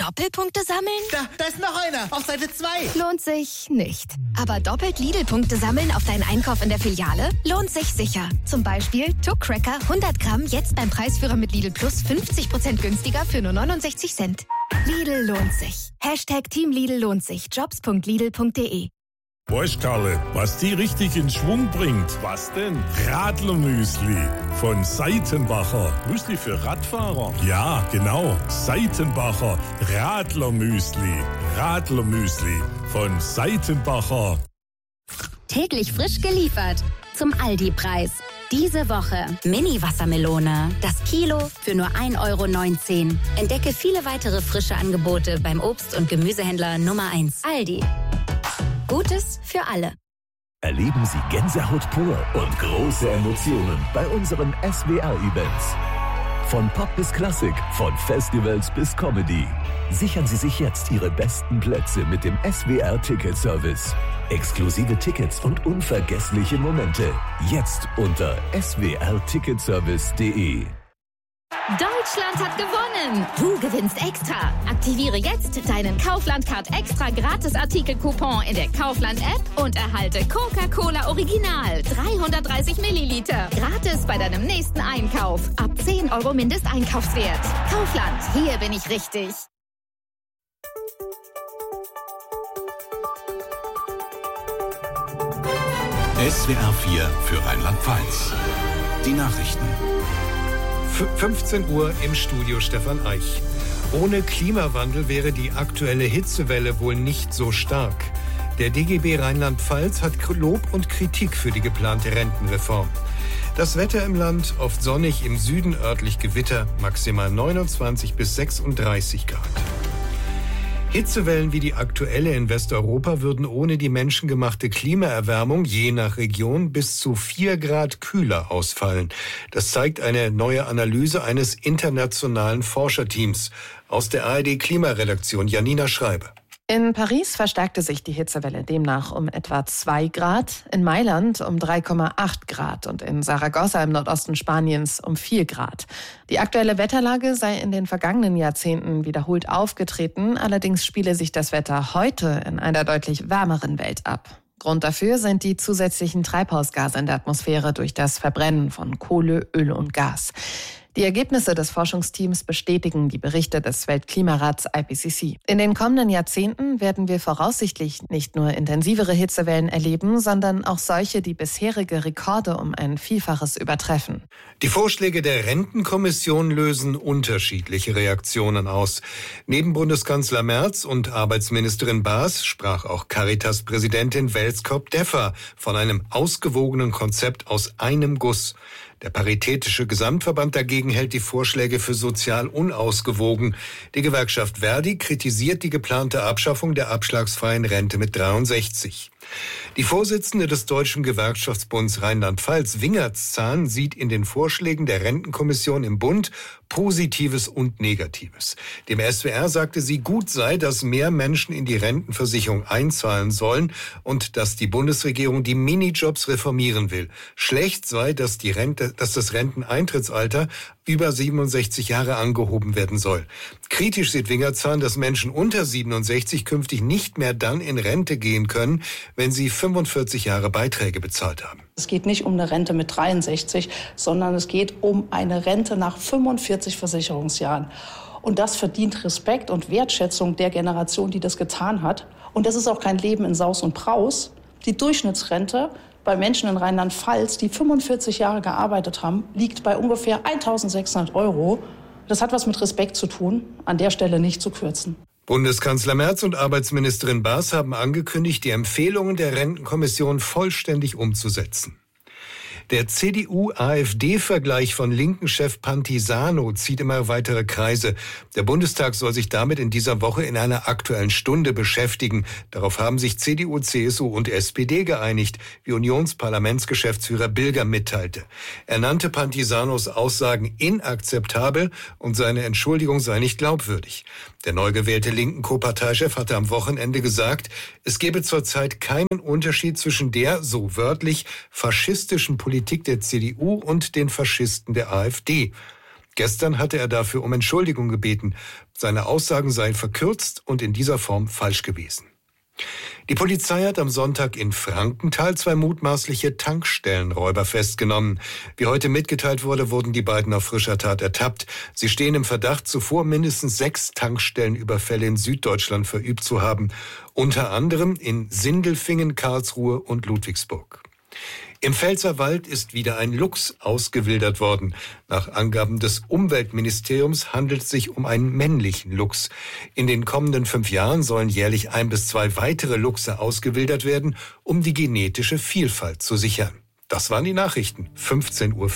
Doppelpunkte sammeln? Da ist noch einer, auf Seite 2. Lohnt sich nicht. Aber doppelt Lidl-Punkte sammeln auf deinen Einkauf in der Filiale? Lohnt sich sicher. Zum Beispiel Tuck Cracker 100 Gramm jetzt beim Preisführer mit Lidl Plus 50% günstiger für nur 69 Cent. Lidl lohnt sich. Team Lidl lohnt sich. Jobs.lidl.de. Weißt, Karle, was die richtig in Schwung bringt? Was denn? Radlermüsli von Seitenbacher. Müsli für Radfahrer? Ja, genau. Seitenbacher Radlermüsli. Radlermüsli von Seitenbacher. Täglich frisch geliefert zum Aldi-Preis. Diese Woche Mini-Wassermelone. Das Kilo für nur 1,19 €. Entdecke viele weitere frische Angebote beim Obst- und Gemüsehändler Nummer 1. Aldi. Gutes für alle. Erleben Sie Gänsehaut pur und große Emotionen bei unseren SWR-Events. Von Pop bis Klassik, von Festivals bis Comedy. Sichern Sie sich jetzt Ihre besten Plätze mit dem SWR-Ticket-Service. Exklusive Tickets und unvergessliche Momente. Jetzt unter swrticketservice.de. Deutschland hat gewonnen! Du gewinnst extra! Aktiviere jetzt deinen Kaufland-Card extra Gratis-Artikel-Coupon in der Kaufland-App und erhalte Coca-Cola Original 330 Milliliter gratis bei deinem nächsten Einkauf. Ab 10 € Mindesteinkaufswert. Kaufland, hier bin ich richtig. SWR 4 für Rheinland-Pfalz. Die Nachrichten. 15 Uhr im Studio Stefan Eich. Ohne Klimawandel wäre die aktuelle Hitzewelle wohl nicht so stark. Der DGB Rheinland-Pfalz hat Lob und Kritik für die geplante Rentenreform. Das Wetter im Land oft sonnig, im Süden örtlich Gewitter, maximal 29 bis 36 Grad. Hitzewellen wie die aktuelle in Westeuropa würden ohne die menschengemachte Klimaerwärmung je nach Region bis zu 4 Grad kühler ausfallen. Das zeigt eine neue Analyse eines internationalen Forscherteams aus der ARD-Klimaredaktion. Janina Schreiber. In Paris verstärkte sich die Hitzewelle demnach um etwa 2 Grad, in Mailand um 3,8 Grad und in Saragossa im Nordosten Spaniens um 4 Grad. Die aktuelle Wetterlage sei in den vergangenen Jahrzehnten wiederholt aufgetreten, allerdings spiele sich das Wetter heute in einer deutlich wärmeren Welt ab. Grund dafür sind die zusätzlichen Treibhausgase in der Atmosphäre durch das Verbrennen von Kohle, Öl und Gas. Die Ergebnisse des Forschungsteams bestätigen die Berichte des Weltklimarats IPCC. In den kommenden Jahrzehnten werden wir voraussichtlich nicht nur intensivere Hitzewellen erleben, sondern auch solche, die bisherige Rekorde um ein Vielfaches übertreffen. Die Vorschläge der Rentenkommission lösen unterschiedliche Reaktionen aus. Neben Bundeskanzler Merz und Arbeitsministerin Baas sprach auch Caritas-Präsidentin Welskop-Deffer von einem ausgewogenen Konzept aus einem Guss. Der Paritätische Gesamtverband dagegen hält die Vorschläge für sozial unausgewogen. Die Gewerkschaft Verdi kritisiert die geplante Abschaffung der abschlagsfreien Rente mit 63. Die Vorsitzende des Deutschen Gewerkschaftsbunds Rheinland-Pfalz, Wingertszahn, sieht in den Vorschlägen der Rentenkommission im Bund Positives und Negatives. Dem SWR sagte sie, gut sei, dass mehr Menschen in die Rentenversicherung einzahlen sollen und dass die Bundesregierung die Minijobs reformieren will. Schlecht sei, dass das Renteneintrittsalter über 67 Jahre angehoben werden soll. Kritisch sieht Wingertszahn, dass Menschen unter 67 künftig nicht mehr dann in Rente gehen können, wenn sie 45 Jahre Beiträge bezahlt haben. Es geht nicht um eine Rente mit 63, sondern es geht um eine Rente nach 45 Versicherungsjahren. Und das verdient Respekt und Wertschätzung der Generation, die das getan hat. Und das ist auch kein Leben in Saus und Braus. Die Durchschnittsrente bei Menschen in Rheinland-Pfalz, die 45 Jahre gearbeitet haben, liegt bei ungefähr 1.600 €. Das hat was mit Respekt zu tun, an der Stelle nicht zu kürzen. Bundeskanzler Merz und Arbeitsministerin Baas haben angekündigt, die Empfehlungen der Rentenkommission vollständig umzusetzen. Der CDU-AfD-Vergleich von Linken-Chef Pantisano zieht immer weitere Kreise. Der Bundestag soll sich damit in dieser Woche in einer Aktuellen Stunde beschäftigen. Darauf haben sich CDU, CSU und SPD geeinigt, wie Unionsparlamentsgeschäftsführer Bilger mitteilte. Er nannte Pantisanos Aussagen inakzeptabel und seine Entschuldigung sei nicht glaubwürdig. Der neu gewählte linken Co-Parteichef hatte am Wochenende gesagt, es gebe zurzeit keinen Unterschied zwischen der, so wörtlich, faschistischen Politik der CDU und den Faschisten der AfD. Gestern hatte er dafür um Entschuldigung gebeten. Seine Aussagen seien verkürzt und in dieser Form falsch gewesen. Die Polizei hat am Sonntag in Frankenthal 2 mutmaßliche Tankstellenräuber festgenommen. Wie heute mitgeteilt wurde, wurden die beiden auf frischer Tat ertappt. Sie stehen im Verdacht, zuvor mindestens 6 Tankstellenüberfälle in Süddeutschland verübt zu haben. Unter anderem in Sindelfingen, Karlsruhe und Ludwigsburg. Im Pfälzerwald ist wieder ein Luchs ausgewildert worden. Nach Angaben des Umweltministeriums handelt es sich um einen männlichen Luchs. In den kommenden 5 Jahren sollen jährlich 1 bis 2 weitere Luchse ausgewildert werden, um die genetische Vielfalt zu sichern. Das waren die Nachrichten, 15:04 Uhr.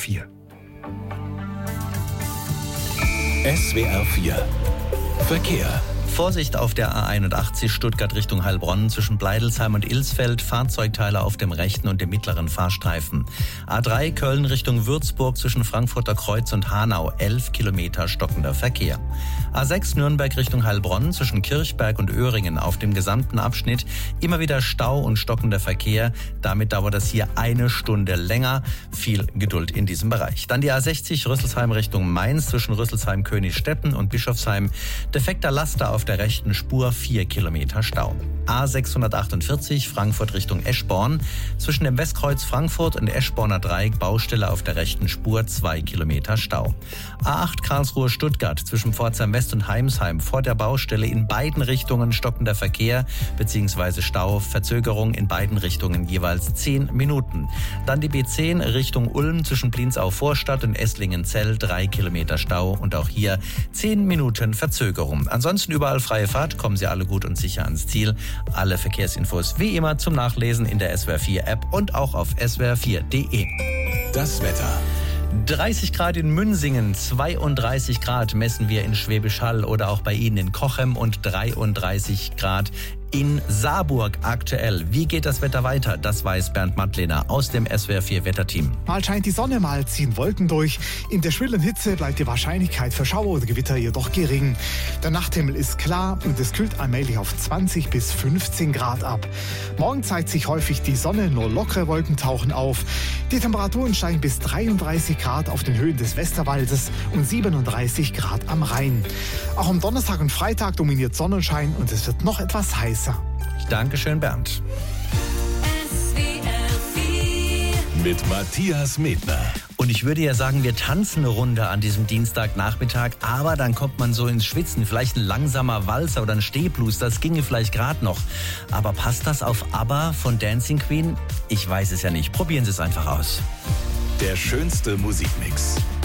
SWR 4 Verkehr. Vorsicht auf der A81 Stuttgart Richtung Heilbronn zwischen Bleidelsheim und Ilsfeld, Fahrzeugteile auf dem rechten und dem mittleren Fahrstreifen. A3 Köln Richtung Würzburg zwischen Frankfurter Kreuz und Hanau, 11 Kilometer stockender Verkehr. A6 Nürnberg Richtung Heilbronn zwischen Kirchberg und Öhringen auf dem gesamten Abschnitt immer wieder Stau und stockender Verkehr. Damit dauert das hier 1 Stunde länger. Viel Geduld in diesem Bereich. Dann die A60 Rüsselsheim Richtung Mainz zwischen Rüsselsheim Königsstetten und Bischofsheim. Defekter Laster auf der rechten Spur, 4 Kilometer Stau. A648 Frankfurt Richtung Eschborn. Zwischen dem Westkreuz Frankfurt und Eschborner Dreieck Baustelle auf der rechten Spur, 2 Kilometer Stau. A8 Karlsruhe Stuttgart zwischen Pforzheim West und Heimsheim vor der Baustelle in beiden Richtungen stockender Verkehr bzw. Stau, Verzögerung in beiden Richtungen jeweils 10 Minuten. Dann die B10 Richtung Ulm zwischen Blinzau Vorstadt und Esslingen-Zell, 3 Kilometer Stau und auch hier 10 Minuten Verzögerung. Ansonsten überall freie Fahrt, kommen Sie alle gut und sicher ans Ziel. Alle Verkehrsinfos wie immer zum Nachlesen in der SWR 4 App und auch auf swr4.de. Das Wetter. 30 Grad in Münsingen, 32 Grad messen wir in Schwäbisch Hall oder auch bei Ihnen in Cochem und 33 Grad in Saarburg aktuell. Wie geht das Wetter weiter? Das weiß Bernd Mattlehner aus dem SWR 4 Wetterteam. Mal scheint die Sonne, mal ziehen Wolken durch. In der schwülen Hitze bleibt die Wahrscheinlichkeit für Schauer oder Gewitter jedoch gering. Der Nachthimmel ist klar und es kühlt allmählich auf 20 bis 15 Grad ab. Morgen zeigt sich häufig die Sonne, nur lockere Wolken tauchen auf. Die Temperaturen steigen bis 33 Grad auf den Höhen des Westerwaldes und 37 Grad am Rhein. Auch am Donnerstag und Freitag dominiert Sonnenschein und es wird noch etwas heißer. Dankeschön, Bernd. Mit Matthias Medner. Und ich würde ja sagen, wir tanzen eine Runde an diesem Dienstagnachmittag, aber dann kommt man so ins Schwitzen. Vielleicht ein langsamer Walzer oder ein Stehblues, das ginge vielleicht gerade noch. Aber passt das auf ABBA von Dancing Queen? Ich weiß es ja nicht. Probieren Sie es einfach aus. Der schönste Musikmix.